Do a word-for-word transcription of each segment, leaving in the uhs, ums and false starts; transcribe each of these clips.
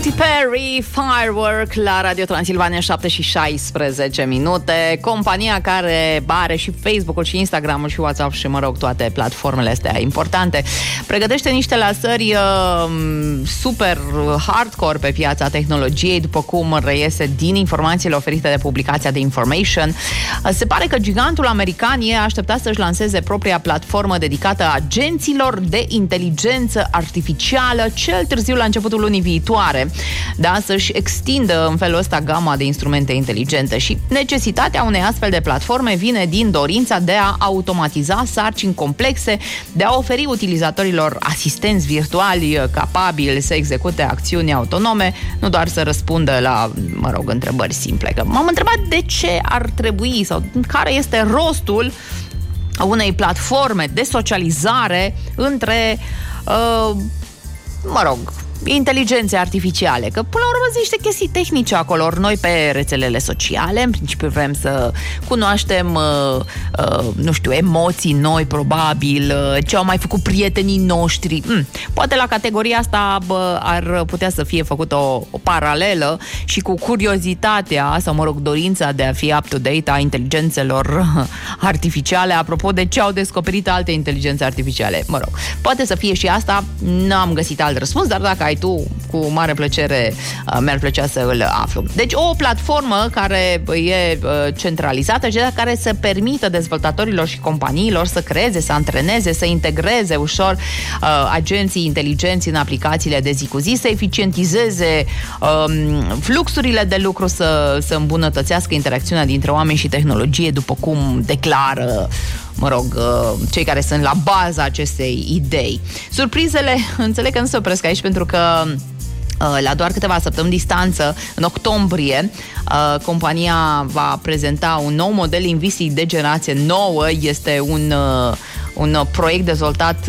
Katy Perry, Firework la Radio Transilvania, șapte și șaisprezece minute. Compania care are și Facebook-ul și Instagram-ul și WhatsApp și, mă rog, toate platformele astea importante, pregătește niște lansări uh, super hardcore pe piața tehnologiei, după cum reiese din informațiile oferite de publicația The Information. Se pare că gigantul american e așteptat să-și lanseze propria platformă dedicată agenților de inteligență artificială, cel târziu la începutul lunii viitoare. Da, să-și extindă în felul ăsta gama de instrumente inteligente și necesitatea unei astfel de platforme vine din dorința de a automatiza sarcini complexe, de a oferi utilizatorilor asistenți virtuali capabili să execute acțiuni autonome, nu doar să răspundă la, mă rog, întrebări simple. Că m-am întrebat de ce ar trebui sau care este rostul unei platforme de socializare între, uh, mă rog, inteligențe artificiale, că până la urmă sunt niște chestii tehnice acolo. Ori noi pe rețelele sociale, în principiu vrem să cunoaștem uh, uh, nu știu, emoții noi, probabil, uh, ce au mai făcut prietenii noștri. Mm. Poate la categoria asta bă, ar putea să fie făcută o, o paralelă și cu curiozitatea sau, mă rog, dorința de a fi up-to-date a inteligențelor artificiale, apropo de ce au descoperit alte inteligențe artificiale. Mă rog, poate să fie și asta, n-am găsit alt răspuns, dar dacă ai tu, cu mare plăcere mi-ar plăcea să îl aflu. Deci o platformă care e centralizată și care să permită dezvoltatorilor și companiilor să creeze, să antreneze, să integreze ușor uh, agenții inteligenți în aplicațiile de zi cu zi, să eficientizeze um, fluxurile de lucru, să, să îmbunătățească interacțiunea dintre oameni și tehnologie, după cum declară, mă rog, cei care sunt la baza acestei idei. Surprizele, înțeleg că nu se opresc aici, pentru că la doar câteva săptămâni distanță, în octombrie, compania va prezenta un nou model lingvistic de generație nouă. Este un, un proiect dezvoltat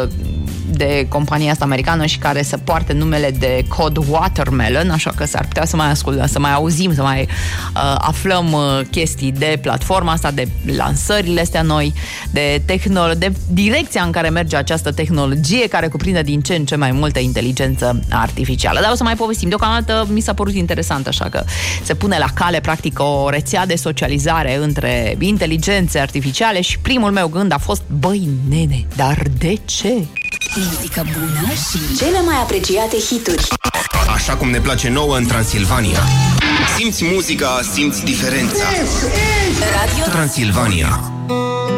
de compania asta americană și care se poartă numele de Code Watermelon, așa că s-ar putea să mai ascultăm, să mai auzim, să mai uh, aflăm uh, chestii de platforma asta, de lansările astea noi, de, tehnolo- de direcția în care merge această tehnologie, care cuprinde din ce în ce mai multă inteligență artificială. Dar o să mai povestim. Deocamdată mi s-a părut interesant, așa că se pune la cale practic o rețea de socializare între inteligențe artificiale și primul meu gând a fost: băi, nene, dar de ce? Muzică bună și cele mai apreciate hituri. Așa cum ne place nouă în Transilvania. Simți muzica, simți diferența. Radio Transilvania.